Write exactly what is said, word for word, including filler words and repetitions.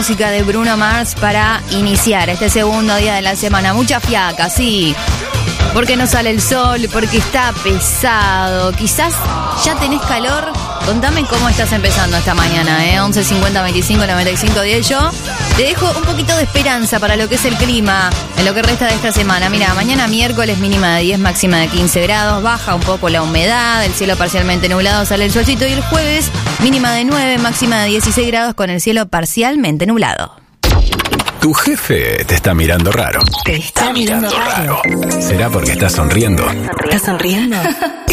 música de Bruno Mars para iniciar este segundo día de la semana. Mucha fiaca, sí. Porque no sale el sol, porque está pesado. Quizás ya tenés calor. Contame cómo estás empezando esta mañana, ¿eh? once cincuenta veinticinco noventa y cinco diez. Yo te dejo un poquito de esperanza para lo que es el clima en lo que resta de esta semana. Mira, mañana miércoles mínima de diez, máxima de quince grados. Baja un poco la humedad, el cielo parcialmente nublado, sale el solcito. Y el jueves mínima de nueve, máxima de dieciséis grados con el cielo parcialmente nublado. Tu jefe te está mirando raro. Te está mirando raro. ¿Será porque estás sonriendo? ¿Estás sonriendo?